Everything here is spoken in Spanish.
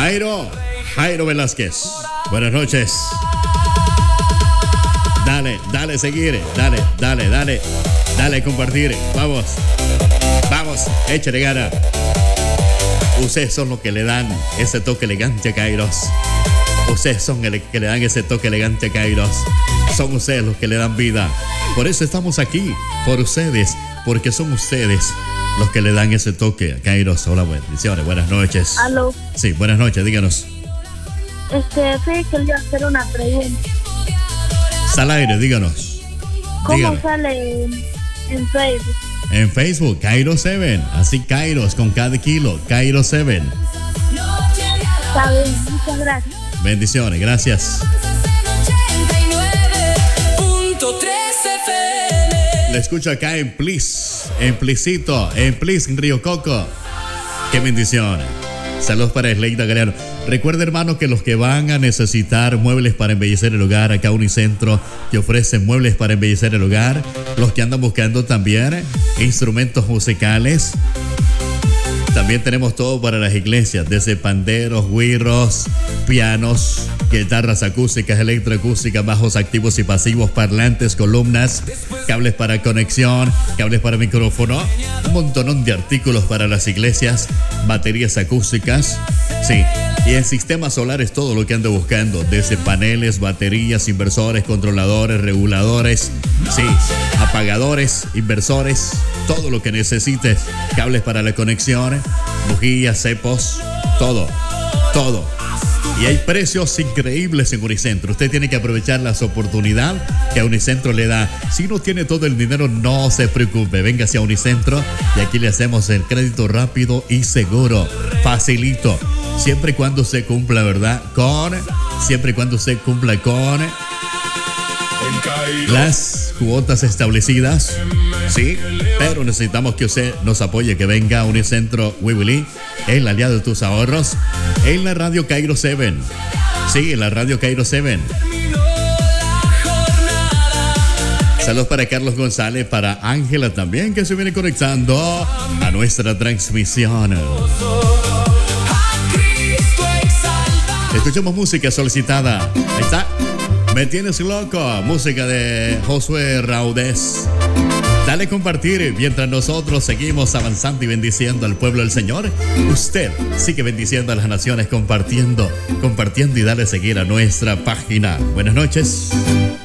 Jairo Velázquez. Buenas noches. Dale seguir, dale compartir. Vamos, échale gana. Ustedes son los que le dan ese toque elegante a Kairos. Ustedes son los que le dan ese toque elegante a Kairos. Son ustedes los que le dan vida. Por eso estamos aquí, por ustedes, porque son ustedes los que le dan ese toque a Kairos. Hola, bendiciones, buenas noches. Aló. Sí, buenas noches, díganos. Sí, quería hacer una pregunta. Al aire, díganos. ¿Cómo sale en Facebook? En Facebook, Kairos 7. Así Kairos con cada kilo. Kairos 7. Está bien, muchas gracias. Bendiciones, gracias. Le escucho acá en Plis, en Plisito, en Plis, en Río Coco. Qué bendición. Saludos para Esleida Galeano. Recuerda, hermano, que los que van a necesitar muebles para embellecer el hogar, acá Unicentro te ofrece muebles para embellecer el hogar. Los que andan buscando también instrumentos musicales. También tenemos todo para las iglesias, desde panderos, güiros, pianos, guitarras acústicas, electroacústicas, bajos activos y pasivos, parlantes, columnas, cables para conexión, cables para micrófono, un montonón de artículos para las iglesias, baterías acústicas, sí, y en sistemas solares todo lo que ando buscando, desde paneles, baterías, inversores, controladores, reguladores, sí, apagadores, inversores, todo lo que necesites, cables para la conexión, bujías, cepos, todo. Y hay precios increíbles en Unicentro. Usted tiene que aprovechar las oportunidades que Unicentro le da. Si no tiene todo el dinero, no se preocupe. Venga hacia Unicentro y aquí le hacemos el crédito rápido y seguro. Facilito. Siempre y cuando se cumpla, ¿verdad? Siempre y cuando se cumpla con las cuotas establecidas. Sí, pero necesitamos que usted nos apoye, que venga a Unicentro Wiwili, el aliado de tus ahorros, en la radio Kairos 7. Sí, en la radio Kairos 7. Saludos para Carlos González, para Ángela también, que se viene conectando a nuestra transmisión. Escuchamos música solicitada. Ahí está. Me tienes loco. Música de Josué Raudés. Dale compartir mientras nosotros seguimos avanzando y bendiciendo al pueblo del Señor. Usted sigue bendiciendo a las naciones compartiendo y dale seguir a nuestra página. Buenas noches.